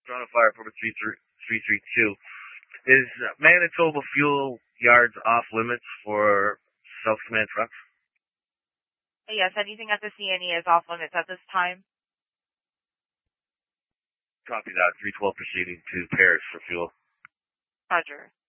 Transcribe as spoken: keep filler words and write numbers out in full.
Toronto Fire Department three three two. Is Manitoba fuel yards off limits for South Command trucks? Yes, anything at the C N E is off limits at this time. Copy that. three twelve proceeding to Paris for fuel. Roger.